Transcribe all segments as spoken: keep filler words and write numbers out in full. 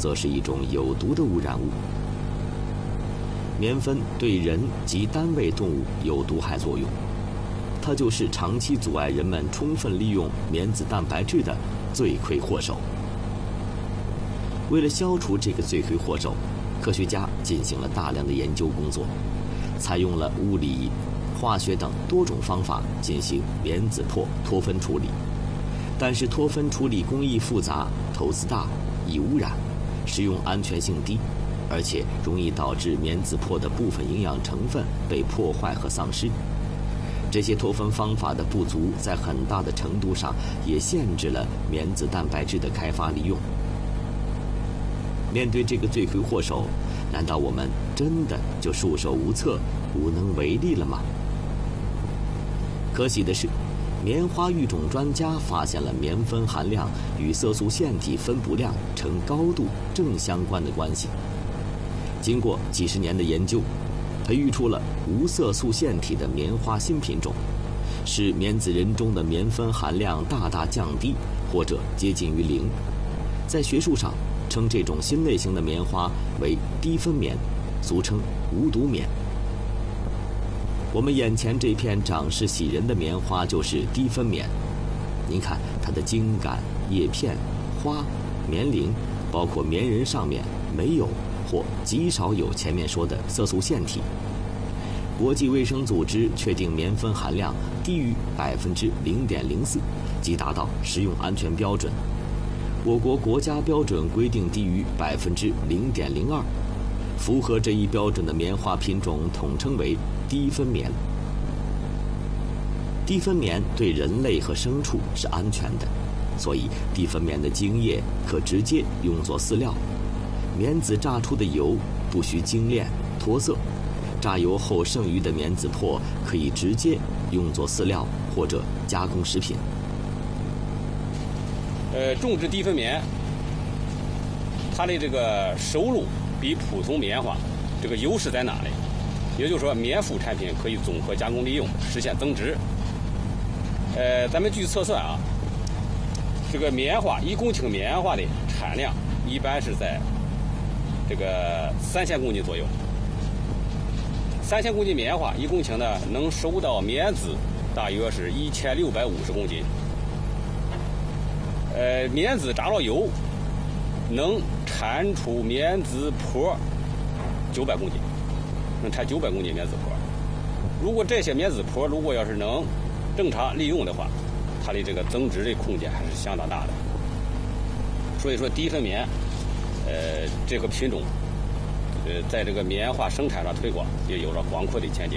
则是一种有毒的污染物。棉酚对人及单位动物有毒害作用，它就是长期阻碍人们充分利用棉子蛋白质的罪魁祸首。为了消除这个罪魁祸首，科学家进行了大量的研究工作，采用了物理、化学等多种方法进行棉子粕脱分处理。但是脱分处理工艺复杂、投资大、易污染、使用安全性低，而且容易导致棉子粕的部分营养成分被破坏和丧失。这些脱分方法的不足，在很大的程度上也限制了棉子蛋白质的开发利用。面对这个罪魁祸首，难道我们真的就束手无策、无能为力了吗？可喜的是，棉花育种专家发现了棉酚含量与色素腺体分布量呈高度正相关的关系。经过几十年的研究，培育出了无色素腺体的棉花新品种，使棉子仁中的棉酚含量大大降低，或者接近于零。在学术上，称这种新类型的棉花为低酚棉，俗称无毒棉。我们眼前这片长势喜人的棉花就是低酚棉。您看它的茎秆、叶片、花、棉铃，包括棉仁上面没有或极少有前面说的色素腺体。国际卫生组织确定棉酚含量低于百分之零点零四，即达到食用安全标准。我国国家标准规定低于百分之零点零二，符合这一标准的棉花品种统称为低酚棉。低酚棉对人类和牲畜是安全的，所以低酚棉的茎叶可直接用作饲料。棉子榨出的油不需精炼脱色，榨油后剩余的棉子粕可以直接用作饲料或者加工食品。 呃，种植低酚棉，它的这个收入比普通棉花这个优势在哪里？也就是说，棉副产品可以综合加工利用，实现增值。呃，咱们据测算啊，这个棉花一公顷棉花的产量一般是在这个三千公斤左右。三千公斤棉花一公顷呢，能收到棉子大约是一千六百五十公斤。呃，棉子榨了油，能产出棉子粕九百公斤，能产九百公斤棉子粕。如果这些棉子粕如果要是能正常利用的话，它的这个增值的空间还是相当大的。所以说，低酚棉，呃，这个品种，呃，在这个棉花生产上推广也有了广阔的前景。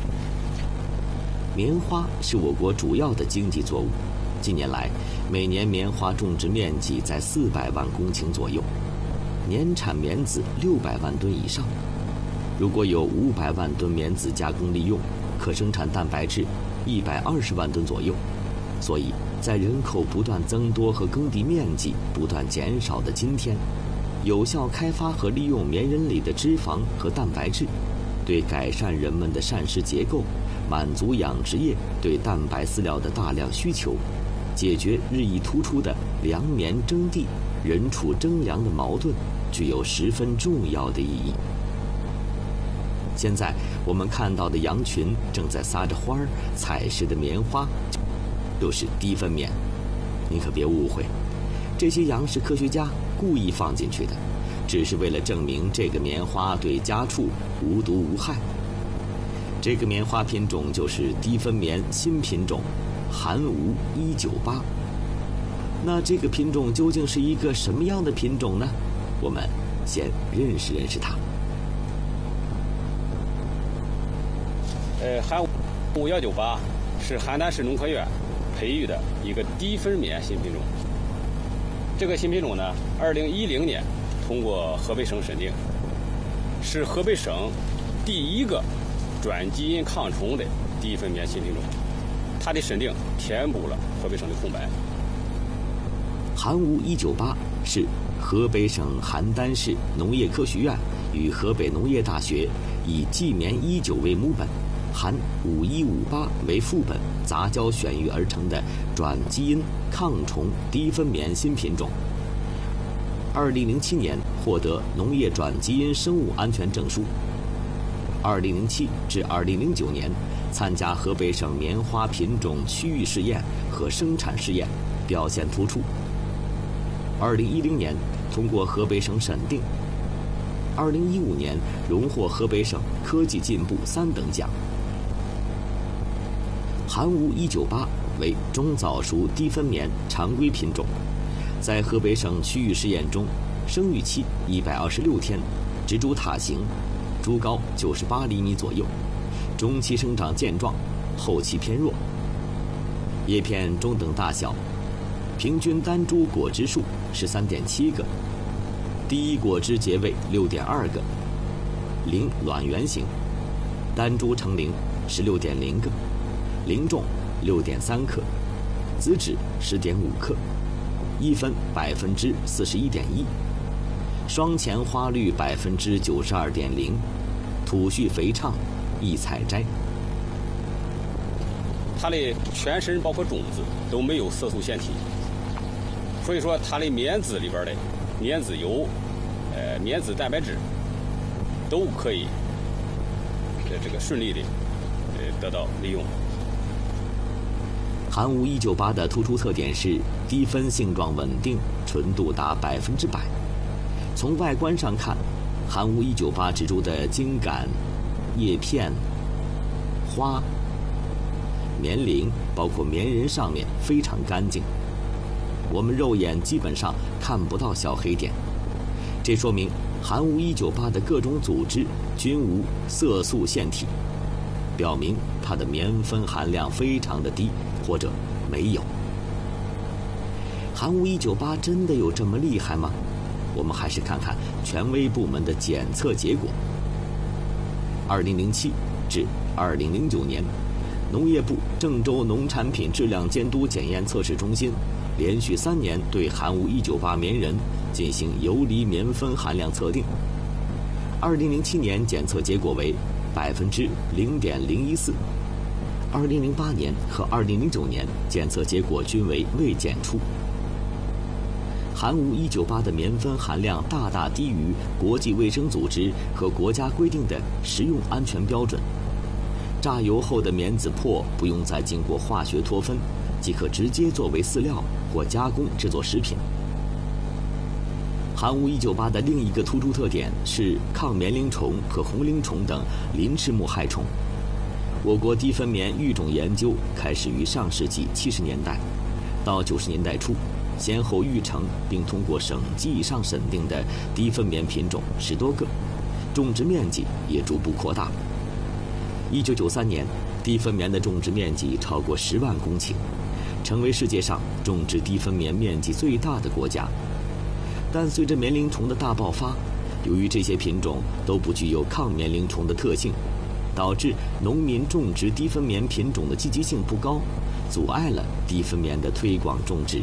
棉花是我国主要的经济作物。近年来，每年棉花种植面积在四百万公顷左右，年产棉子六百万吨以上。如果有五百万吨棉子加工利用，可生产蛋白质一百二十万吨左右。所以，在人口不断增多和耕地面积不断减少的今天，有效开发和利用棉仁里的脂肪和蛋白质，对改善人们的膳食结构，满足养殖业对蛋白饲料的大量需求，解决日益突出的粮棉征地、人畜争粮的矛盾，具有十分重要的意义。现在我们看到的羊群正在撒着花儿采食的棉花，就是低酚棉。您可别误会，这些羊是科学家故意放进去的，只是为了证明这个棉花对家畜无毒无害。这个棉花品种就是低酚棉新品种寒吴一九八。那这个品种究竟是一个什么样的品种呢？我们先认识认识它。 呃，寒吴幺九八是邯郸市农科院培育的一个低酚棉新品种。这个新品种呢，二零一零年通过河北省审定，是河北省第一个转基因抗虫的低酚棉新品种。它的审定填补了河北省的空白。 寒吴一九八是河北省邯郸市农业科学院与河北农业大学以纪棉一九为母本，含五一五八为副本杂交选育而成的转基因抗虫低酚棉新品种。 二零零七年获得农业转基因生物安全证书。二零零七至二零零九年参加河北省棉花品种区域试验和生产试验，表现突出。二零一零年通过河北省审定。二零一五年荣获河北省科技进步三等奖。寒吴一九八为中早熟低分棉常规品种，在河北省区域试验中，生育期一百二十六天，植株塔形，株高九十八厘米左右，中期生长健壮，后期偏弱，叶片中等大小，平均单株果汁数十三点七个，第一果汁结位六点二个，鳞卵圆形，单株成龄十六点零个，龄重六点三克，子脂十点五克，一分百分之四十一点一，双前花率百分之九十二点零，土序肥畅，易采摘。 它的全身包括种子都没有色素腺体，所以说它的棉籽里边的棉籽油、呃棉籽蛋白质都可以呃这个顺利的呃得到利用。 寒吴一九八的突出特点是低分性状稳定，纯度达百分之百。从外观上看，寒吴一九八植株的茎秆、叶片、花、棉鳞，包括棉仁上面非常干净，我们肉眼基本上看不到小黑点，这说明寒吴一九八的各种组织均无色素腺体，表明它的棉分含量非常的低或者没有。寒吴一九八真的有这么厉害吗？我们还是看看权威部门的检测结果。二零零七至二零零九年，农业部郑州农产品质量监督检验测试中心连续三年对寒吴一九八棉仁进行游离棉分含量测定。二零零七年检测结果为百分之零点零一四，二零零八年和二零零九年检测结果均为未检出。寒吴一九八的棉分含量大大低于国际卫生组织和国家规定的食用安全标准。榨油后的棉籽粕不用再经过化学脱分，即可直接作为饲料或加工制作食品。寒吴一九八的另一个突出特点是抗棉铃虫和红铃虫等鳞翅目害虫。我国低分棉育种研究开始于上世纪七十年代，到九十年代初，先后育成并通过省级以上审定的低分棉品种十多个，种植面积也逐步扩大。一九九三年，低分棉的种植面积超过十万公顷，成为世界上种植低分棉面积最大的国家。但随着棉铃虫的大爆发，由于这些品种都不具有抗棉铃虫的特性，导致农民种植低分棉品种的积极性不高，阻碍了低分棉的推广种植。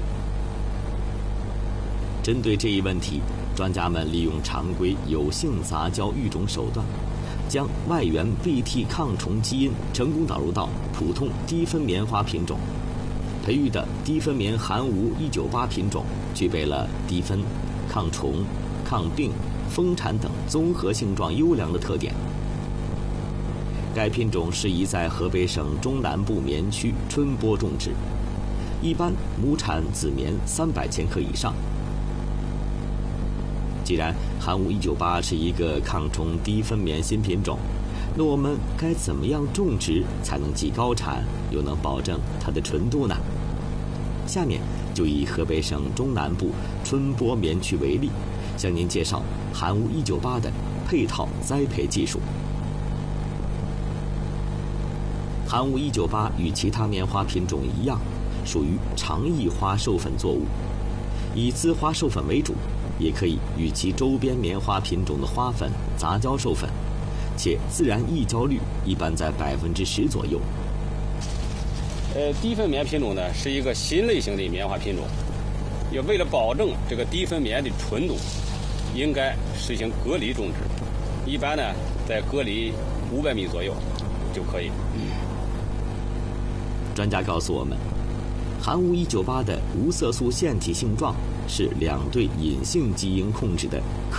针对这一问题，专家们利用常规有性杂交育种手段，将外源 B T 抗虫基因成功导入到普通低分棉花品种。培育的低分棉寒吴一九八品种具备了低分、抗虫、抗病、丰产等综合性状优良的特点。该品种适宜在河北省中南部棉区春播种植，一般亩产子棉三百千克以上。既然寒吴一九八是一个抗虫低分棉新品种，那我们该怎么样种植才能既高产又能保证它的纯度呢？下面就以河北省中南部春播棉区为例，向您介绍寒吴一九八的配套栽培技术。寒吴一九八与其他棉花品种一样，属于长异花授粉作物，以自花授粉为主，也可以与其周边棉花品种的花粉杂交授粉，且自然异交率一般在百分之十左右。 呃，低分棉品种呢是一个新类型的棉花品种，也为了保证这个低分棉的纯度，应该实行隔离种植，一般呢在隔离五百米左右就可以。 专家告诉我们，寒吴一九八的无色素腺体性状是两对隐性基因控制的